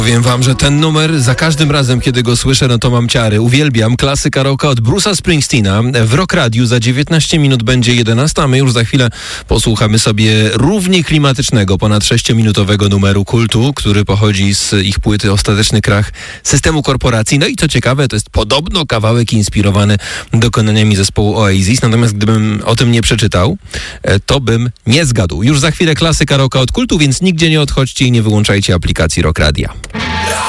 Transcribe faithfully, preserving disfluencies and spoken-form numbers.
Powiem wam, że ten numer za każdym razem, kiedy go słyszę, no to mam ciary. Uwielbiam klasyka rocka od Bruce'a Springsteena. W Rock Radiu za dziewiętnaście minut będzie jedenasta, a my już za chwilę posłuchamy sobie równie klimatycznego, ponad sześciominutowego numeru kultu, który pochodzi z ich płyty Ostateczny krach systemu korporacji. No i co ciekawe, to jest podobno kawałek inspirowany dokonaniami zespołu Oasis. Natomiast gdybym o tym nie przeczytał, to bym nie zgadł. Już za chwilę klasyka rocka od kultu, więc nigdzie nie odchodźcie i nie wyłączajcie aplikacji Rock Radia.